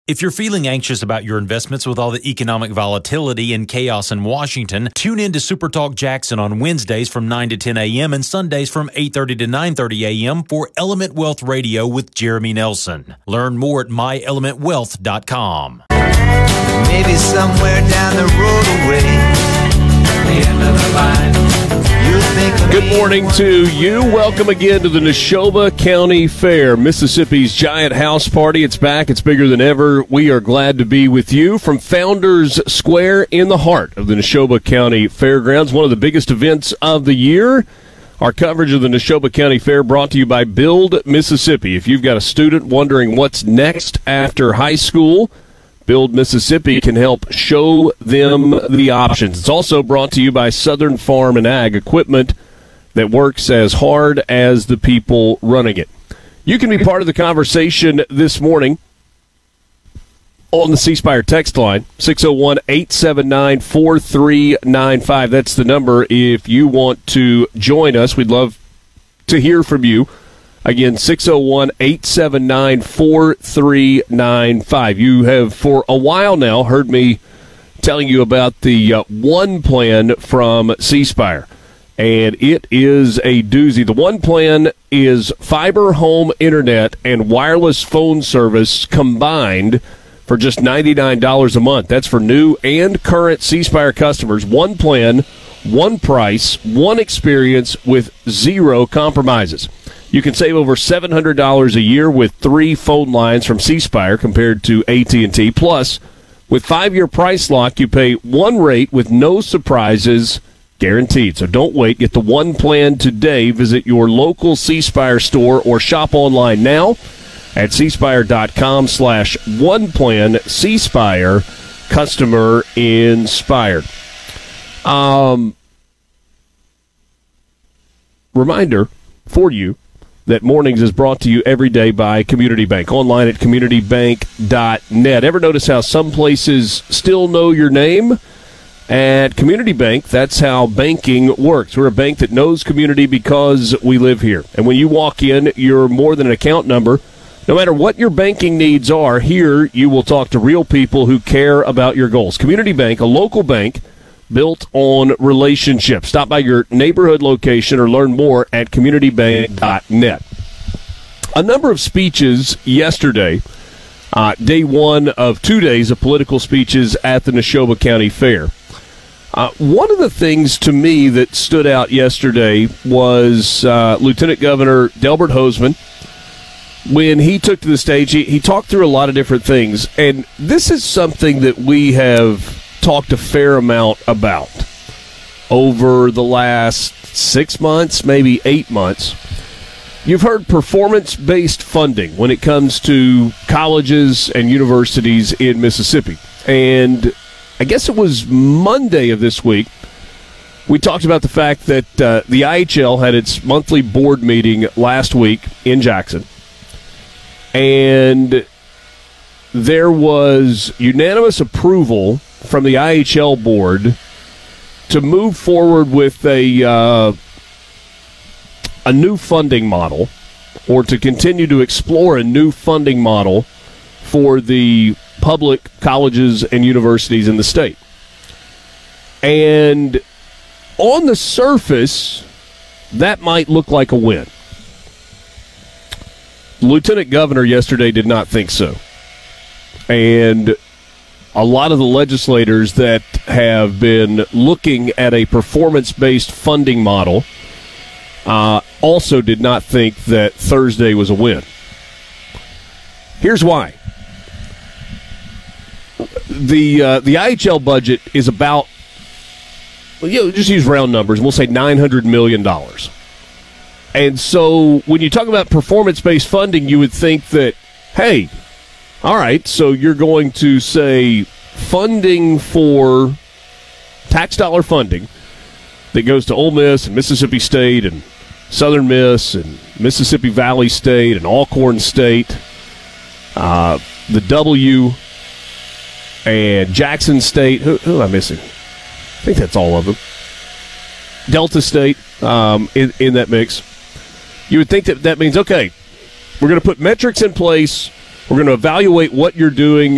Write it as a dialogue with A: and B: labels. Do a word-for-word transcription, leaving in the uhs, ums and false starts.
A: If you're feeling anxious about your investments with all the economic volatility and chaos in Washington, tune in to Super Talk Jackson on Wednesdays from nine to ten a.m. and Sundays from eight thirty to nine thirty a.m. for Element Wealth Radio with Jeremy Nelson. Learn more at my element wealth dot com.
B: Maybe somewhere down the road away, the end of the line.
C: Good morning to you. Welcome again to the Neshoba County Fair, Mississippi's giant house party. It's back. It's bigger than ever. We are glad to be with you from Founders Square in the heart of the Neshoba County Fairgrounds, one of the biggest events of the year. Our coverage of the Neshoba County Fair brought to you by Build Mississippi. If you've got a student wondering what's next after high school, Build Mississippi can help show them the options. It's also brought to you by Southern Farm and Ag, equipment that works as hard as the people running it. You can be part of the conversation this morning on the C Spire text line, six oh one, eight seven nine, four three nine five. That's the number if you want to join us. We'd love to hear from you. Again, six oh one, eight seven nine, four three nine five. You have for a while now heard me telling you about the uh, One Plan from C Spire, and it is a doozy. The One Plan is fiber home internet and wireless phone service combined for just ninety-nine dollars a month. That's for new and current C Spire customers. One plan, one price, one experience with zero compromises. You can save over seven hundred dollars a year with three phone lines from C Spire compared to A T and T. Plus, with five-year price lock, you pay one rate with no surprises guaranteed. So don't wait. Get the One Plan today. Visit your local C Spire store or shop online now at cspire.com slash one plan. C Spire, customer inspired. Um, reminder for you that Mornings is brought to you every day by Community Bank, online at community bank dot net. Ever notice how some places still know your name? At Community Bank, that's how banking works. We're a bank that knows community because we live here. And when you walk in, you're more than an account number. No matter what your banking needs are, here you will talk to real people who care about your goals. Community Bank, a local bank built on relationships. Stop by your neighborhood location or learn more at community bank dot net. A number of speeches yesterday, uh, day one of two days of political speeches at the Neshoba County Fair. Uh, one of the things to me that stood out yesterday was uh, Lieutenant Governor Delbert Hosemann. When he took to the stage, he, he talked through a lot of different things, and this is something that we have talked a fair amount about over the last six months, maybe eight months. You've heard performance-based funding when it comes to colleges and universities in Mississippi. And I guess it was Monday of this week, we talked about the fact that uh, the I H L had its monthly board meeting last week in Jackson. And there was unanimous approval from the I H L board to move forward with a uh, a new funding model, or to continue to explore a new funding model for the public colleges and universities in the state. And on the surface, that might look like a win. Lieutenant Governor yesterday did not think so. And a lot of the legislators that have been looking at a performance-based funding model uh, also did not think that Thursday was a win. Here's why. The uh, the I H L budget is about, well, you know, just use round numbers, and we'll say nine hundred million dollars. And so when you talk about performance-based funding, you would think that, hey, all right, so you're going to say funding for tax dollar funding that goes to Ole Miss and Mississippi State and Southern Miss and Mississippi Valley State and Alcorn State, uh, the W and Jackson State. Who, who am I missing? I think that's all of them. Delta State um, in, in that mix. You would think that that means, okay, we're going to put metrics in place. We're going to evaluate what you're doing